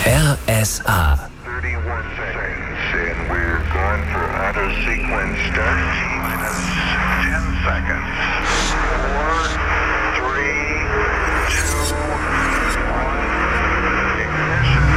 RSA. 31 seconds and we're going for auto sequence start.